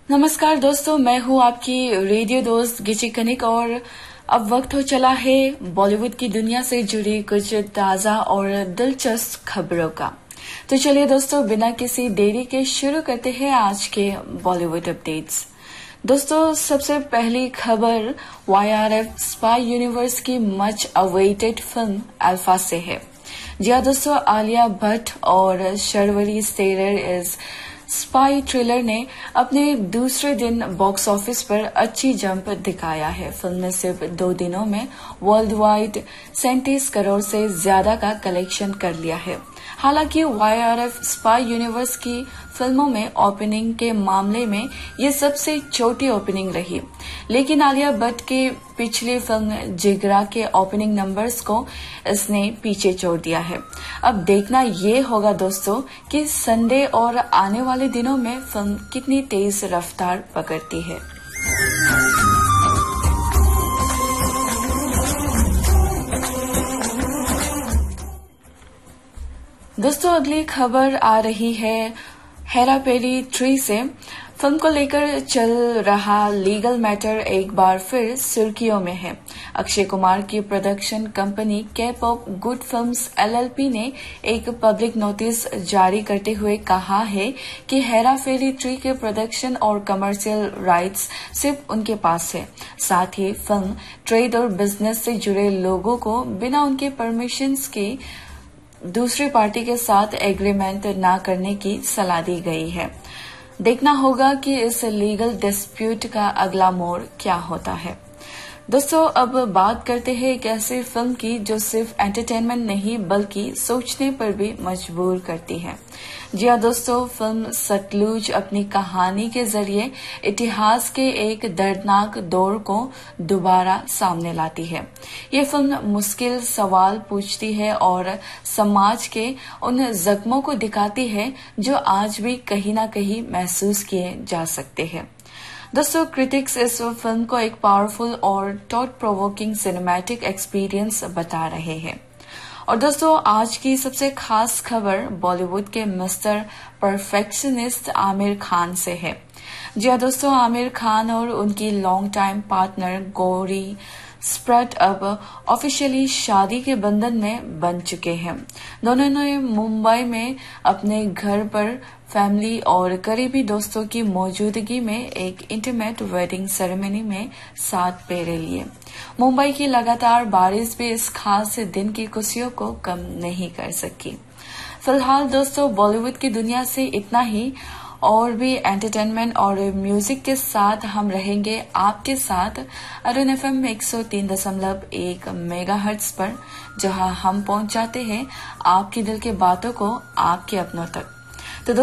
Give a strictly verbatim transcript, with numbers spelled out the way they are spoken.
नमस्कार दोस्तों, मैं हूँ आपकी रेडियो दोस्त गिची कनिक और अब वक्त हो चला है बॉलीवुड की दुनिया से जुड़ी कुछ ताजा और दिलचस्प खबरों का। तो चलिए दोस्तों, बिना किसी देरी के शुरू करते हैं आज के बॉलीवुड अपडेट्स। दोस्तों, सबसे पहली खबर Y R F spy universe की मच अवेटेड फिल्म अल्फा से है। जी हाँ दोस्तों, आलिया भट्ट और शर्वरी स्टेरर इस स्पाई थ्रिलर ने अपने दूसरे दिन बॉक्स ऑफिस पर अच्छी जंप दिखाया है। फिल्म ने सिर्फ दो दिनों में वर्ल्ड वाइड सैंतीस करोड़ से ज्यादा का कलेक्शन कर लिया है। हालांकि Y R F spy universe की फिल्मों में ओपनिंग के मामले में ये सबसे छोटी ओपनिंग रही, लेकिन आलिया भट्ट की पिछली फिल्म जिगरा के ओपनिंग नंबर्स को इसने पीछे छोड़ दिया है। अब देखना ये होगा दोस्तों कि संडे और आने वाले दिनों में फिल्म कितनी तेज रफ्तार पकड़ती है। दोस्तों, अगली खबर आ रही है हेरा फेरी थ्री से। फिल्म को लेकर चल रहा लीगल मैटर एक बार फिर सुर्खियों में है। अक्षय कुमार की प्रोडक्शन कंपनी के pop good films L L P ने एक पब्लिक नोटिस जारी करते हुए कहा है कि हेरा फेरी थ्री के प्रोडक्शन और कमर्शियल राइट्स सिर्फ उनके पास है। साथ ही फिल्म ट्रेड और बिजनेस से जुड़े लोगों को बिना उनके परमिशंस के दूसरी पार्टी के साथ एग्रीमेंट न करने की सलाह दी गई है। देखना होगा कि इस लीगल डिस्प्यूट का अगला मोड़ क्या होता है। दोस्तों, अब बात करते हैं एक ऐसी फिल्म की जो सिर्फ एंटरटेनमेंट नहीं बल्कि सोचने पर भी मजबूर करती है। जी हाँ दोस्तों, फिल्म सतलुज अपनी कहानी के जरिए इतिहास के एक दर्दनाक दौर को दोबारा सामने लाती है। ये फिल्म मुश्किल सवाल पूछती है और समाज के उन जख्मों को दिखाती है जो आज भी कहीं ना कहीं महसूस किए जा सकते हैं। दोस्तों, क्रिटिक्स इस फिल्म को एक पावरफुल और थॉट प्रोवोकिंग सिनेमैटिक एक्सपीरियंस बता रहे हैं। और दोस्तों, आज की सबसे खास खबर बॉलीवुड के मिस्टर परफेक्शनिस्ट आमिर खान से है। जी हाँ दोस्तों, आमिर खान और उनकी long time partner Gauri spread अब ऑफिशियली शादी के बंधन में बन चुके हैं। दोनों ने मुंबई में अपने घर पर फैमिली और करीबी दोस्तों की मौजूदगी में एक इंटीमेट वेडिंग सेरेमनी में सात फेरे लिए। मुंबई की लगातार बारिश भी इस खास दिन की खुशियों को कम नहीं कर सकी। फिलहाल दोस्तों, बॉलीवुड की दुनिया से इतना ही। और भी एंटरटेनमेंट और म्यूजिक के साथ हम रहेंगे आपके साथ अरुण एफ एम एक सौ तीन दशमलव एक मेगा हर्ट्ज पर, जहां हम पहुंचाते हैं आपकी दिल की बातों को आपके अपनों तक।